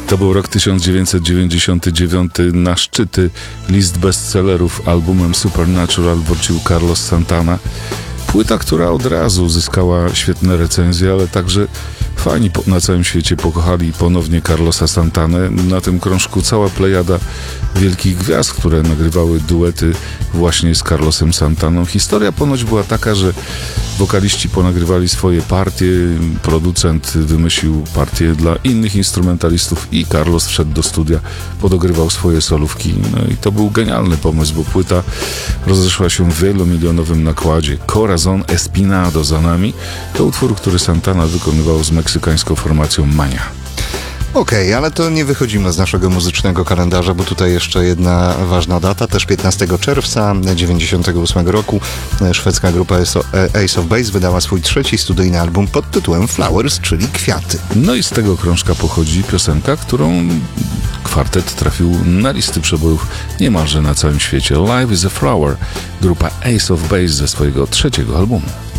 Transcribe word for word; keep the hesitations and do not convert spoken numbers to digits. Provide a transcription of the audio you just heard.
To był rok tysiąc dziewięćset dziewięćdziesiąty dziewiąty. Na szczyty list bestsellerów albumem Supernatural wrócił Carlos Santana. Płyta, która od razu zyskała świetne recenzje, ale także fani na całym świecie pokochali ponownie Carlosa Santanę. Na tym krążku cała plejada wielkich gwiazd, które nagrywały duety właśnie z Carlosem Santaną. Historia ponoć była taka, że wokaliści ponagrywali swoje partie, producent wymyślił partie dla innych instrumentalistów i Carlos wszedł do studia, podogrywał swoje solówki. No i to był genialny pomysł, bo płyta rozeszła się w wielomilionowym nakładzie. Corazon Espinado za nami to utwór, który Santana wykonywał z meksykańską formacją Mania. Okej, okay, ale to nie wychodzimy z naszego muzycznego kalendarza, bo tutaj jeszcze jedna ważna data, też piętnastego czerwca dziewięćdziesiątego ósmego roku szwedzka grupa Ace of Base wydała swój trzeci studyjny album pod tytułem Flowers, czyli Kwiaty. No i z tego krążka pochodzi piosenka, którą kwartet trafił na listy przebojów niemalże na całym świecie. Life is a Flower, grupa Ace of Base ze swojego trzeciego albumu.